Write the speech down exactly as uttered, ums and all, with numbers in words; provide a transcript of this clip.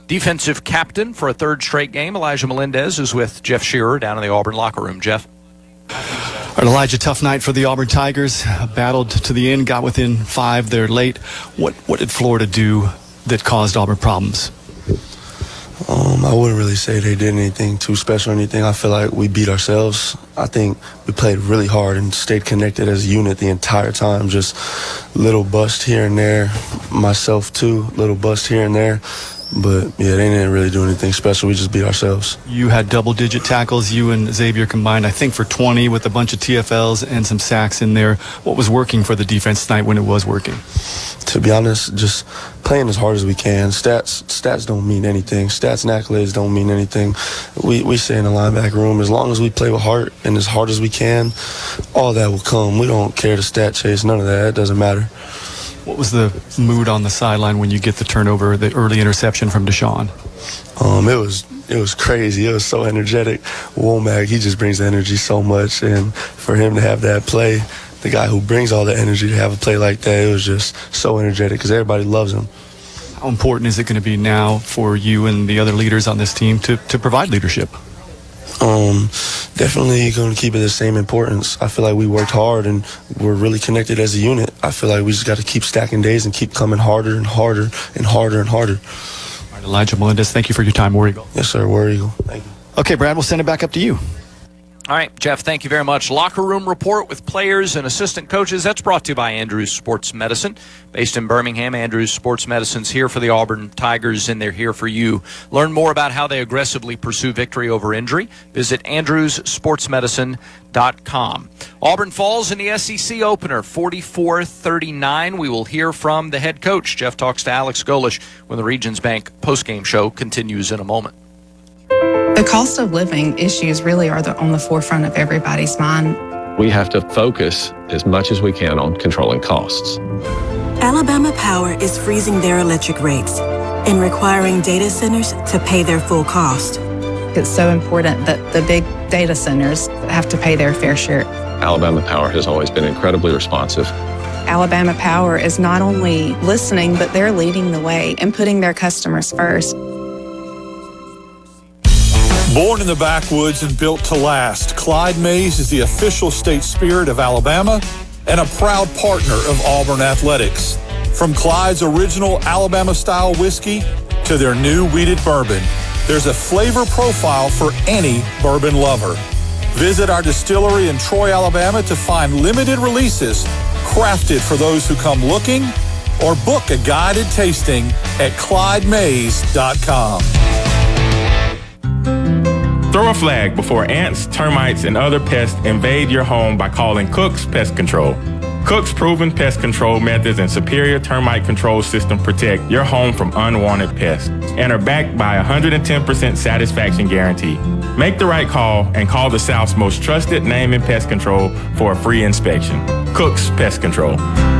Defensive captain for a third straight game, Elijah Melendez, is with Jeff Shearer down in the Auburn locker room. Jeff? All right, Elijah, tough night for the Auburn Tigers. Battled to the end, got within five there late. What, what did Florida do that caused Auburn problems? Um, I wouldn't really say they did anything too special or anything. I feel like we beat ourselves. I think we played really hard and stayed connected as a unit the entire time. Just little bust here and there. Myself, too, little bust here and there. But, yeah, they didn't really do anything special. We just beat ourselves. You had double-digit tackles, you and Xavier combined, I think, for twenty with a bunch of T F Ls and some sacks in there. What was working for the defense tonight when it was working? To be honest, just playing as hard as we can. Stats stats don't mean anything. Stats and accolades don't mean anything. We, we say in the linebacker room, as long as we play with heart and as hard as we can, all that will come. We don't care to stat chase, none of that. It doesn't matter. What was the mood on the sideline when you get the turnover, the early interception from Deshaun? Um, it was it was crazy. It was so energetic. Womack, he just brings the energy so much, and for him to have that play, the guy who brings all the energy to have a play like that, it was just so energetic because everybody loves him. How important is it going to be now for you and the other leaders on this team to, to provide leadership? Um, definitely going to keep it the same importance. I feel like we worked hard and we're really connected as a unit. I feel like we just got to keep stacking days and keep coming harder and harder and harder and harder. All right, Elijah Melendez, thank you for your time. War Eagle. Yes, sir. War Eagle. Thank you. Okay, Brad, we'll send it back up to you. All right, Jeff, thank you very much. Locker Room Report with players and assistant coaches. That's brought to you by Andrews Sports Medicine. Based in Birmingham, Andrews Sports Medicine's here for the Auburn Tigers, and they're here for you. Learn more about how they aggressively pursue victory over injury. Visit andrews sports medicine dot com. Auburn falls in the S E C opener, forty-four thirty-nine. We will hear from the head coach. Jeff talks to Alex Golish when the Regions Bank postgame show continues in a moment. The cost of living issues really are the, on the forefront of everybody's mind. We have to focus as much as we can on controlling costs. Alabama Power is freezing their electric rates and requiring data centers to pay their full cost. It's so important that the big data centers have to pay their fair share. Alabama Power has always been incredibly responsive. Alabama Power is not only listening, but they're leading the way and putting their customers first. Born in the backwoods and built to last, Clyde Maize is the official state spirit of Alabama and a proud partner of Auburn athletics. From Clyde's original Alabama-style whiskey to their new wheated bourbon, there's a flavor profile for any bourbon lover. Visit our distillery in Troy, Alabama to find limited releases crafted for those who come looking, or book a guided tasting at clyde maize dot com. Throw a flag before ants, termites, and other pests invade your home by calling Cook's Pest Control. Cook's proven pest control methods and superior termite control system protect your home from unwanted pests and are backed by a one hundred ten percent satisfaction guarantee. Make the right call and call the South's most trusted name in pest control for a free inspection. Cook's Pest Control.